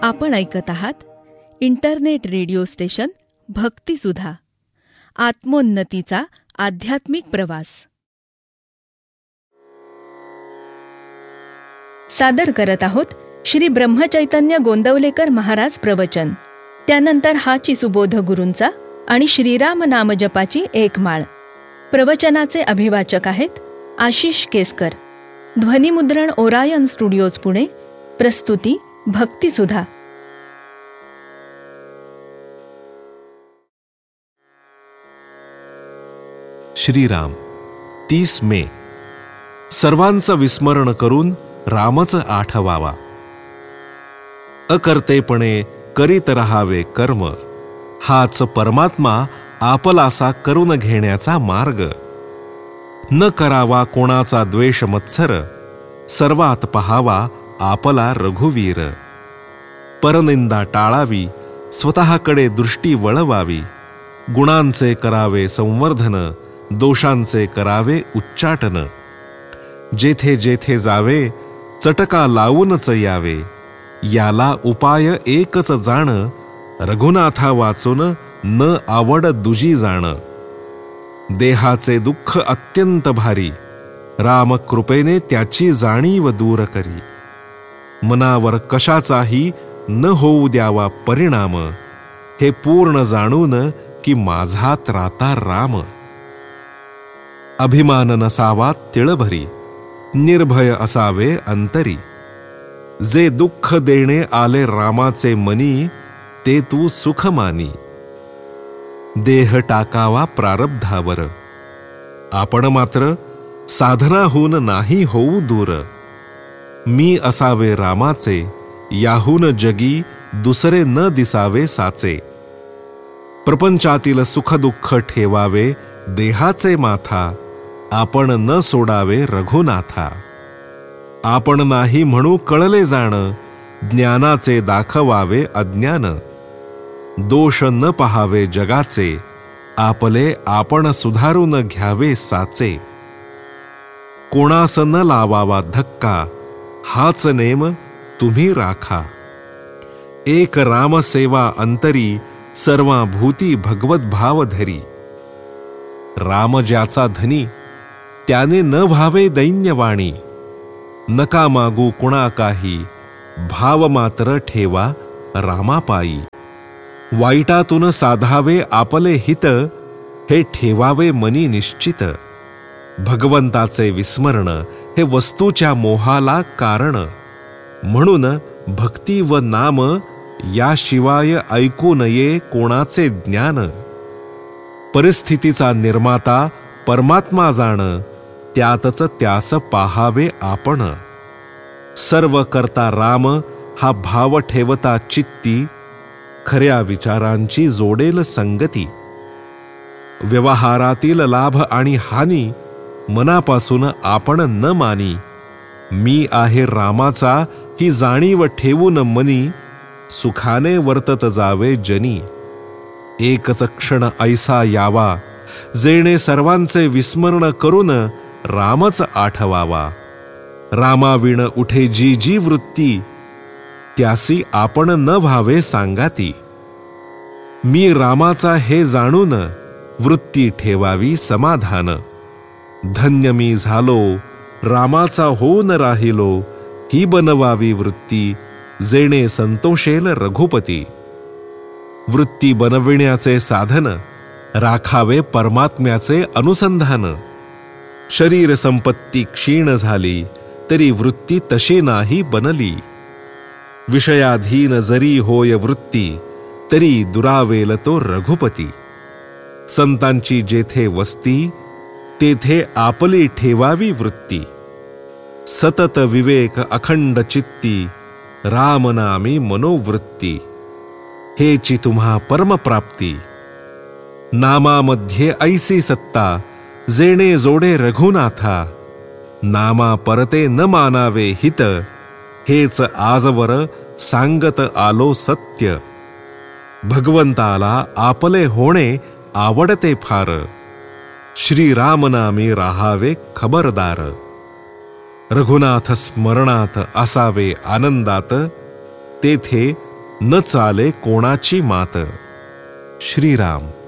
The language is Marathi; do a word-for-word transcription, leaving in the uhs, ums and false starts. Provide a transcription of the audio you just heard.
आपण ऐकत आहात इंटरनेट रेडिओ स्टेशन भक्तिसुधा, आत्मोन्नतीचा आध्यात्मिक प्रवास. सादर करत आहोत श्री ब्रह्मचैतन्य गोंदवलेकर महाराज प्रवचन. त्यानंतर हाची सुबोध गुरूंचा आणि श्रीराम नामजपाची एक माळ. प्रवचनाचे अभिवाचक आहेत आशिष केसकर. ध्वनिमुद्रण ओरायन स्टुडिओज पुणे. प्रस्तुती भक्तिसुधा. श्रीराम. तीस मे. सर्वांचं विस्मरण करून रामच आठवावा. अकर्तेपणे करीत रहावे कर्म, हाच परमात्मा आपलासा करून घेण्याचा मार्ग. न करावा कोणाचा द्वेष मत्सर, सर्वात पहावा आपला रघुवीर. परनिंदा टाळावी, स्वतःकडे दृष्टी वळवावी. गुणांचे करावे संवर्धन, दोषांचे करावे उच्चाटन. जेथे जेथे जावे चटका लावूनच यावे, याला उपाय एकच जाण. रघुनाथा वाचून न आवड दुजी जाण. देहाचे दुःख अत्यंत भारी, राम कृपेने त्याची जाणीव दूर करी. मनावर कशाचाही न होऊ द्यावा परिणाम, हे पूर्ण जाणून की माझा त्राता राम. अभिमान नसावा तिळभरी, निर्भय असावे अंतरी. जे दुःख देणे आले रामाचे मनी, ते तू सुख मानी. देह टाकावा प्रारब्धावर, आपण मात्र साधनाहून नाही होऊ दूर. मी असावे रामाचे, याहून जगी दुसरे न दिसावे साचे. प्रपंचातील सुखदुःख ठेवावे देहाचे माथा, आपण न सोडावे रघुनाथा. आपण नाही म्हणू कळले जाण, ज्ञानाचे दाखवावे अज्ञान. दोष न पहावे जगाचे, आपले आपण सुधारून घ्यावे साचे. कोणास न लावावा धक्का, हाच नेम तुम्ही राखा. एक रामसेवा अंतरी, सर्वा भूती भगवत भाव धरी. राम ज्याचा धनी, त्याने न भावे दैन्यवाणी. नका मागू कुणा काही, भाव मात्र ठेवा रामापायी. वाईटातून साधावे आपले हित, हे ठेवावे मनी निश्चित. भगवंताचे विस्मरण हे वस्तूच्या मोहाला कारण. म्हणून भक्ती व नाम, याशिवाय ऐकू नये कोणाचे ज्ञान. परिस्थितीचा निर्माता परमात्मा जाण, त्यातच त्यास पाहावे आपण. सर्व करता राम हा भाव ठेवता चित्ती, खऱ्या विचारांची जोडेल संगती. व्यवहारातील लाभ आणि हानी, मनापासून आपण न मानी. मी आहे रामाचा ही जाणीव ठेवून मनी, सुखाने वर्तत जावे जनी. एकच क्षण ऐसा यावा, जेणे सर्वांचे विस्मरण करून रामच आठवावा. रामाविण उठे जी जी वृत्ती, त्यासी आपण न भावे सांगाती. मी रामाचा हे जाणून, वृत्ती ठेवावी समाधान. धन्य मी झालो, रामाचा होऊन राहिलो, ही बनवावी वृत्ती, जेणे संतोषेल रघुपती. वृत्ती बनविण्याचे साधन, राखावे परमात्म्याचे अनुसंधान. शरीर संपत्ती क्षीण झाली, तरी वृत्ती तशी नाही बनली. विषयाधीन जरी होय वृत्ती, तरी दुरावेल तो रघुपती. संतांची जेथे वस्ती, तेथे आपली ठेवावी वृत्ती. सतत विवेक अखंड चित्ती, रामनामी मनोवृत्ती. हेची तुम्हा परमप्राप्ती. नामामध्ये ऐसी सत्ता, जेणे जोडे रघुनाथा. नामा परते न मानावे हित, हेच आजवर सांगत आलो सत्य. भगवंताला आपले होणे आवडते फार, श्रीरामनामी राहावे खबरदार. रघुनाथ स्मरणात असावे आनंदात, तेथे न चाले कोणाची मात. श्रीराम.